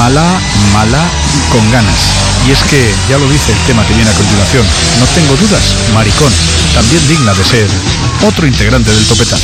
mala, mala y con ganas. Y es que, ya lo dice el tema que viene a continuación, no tengo dudas, maricón, también digna de ser otro integrante del topetazo.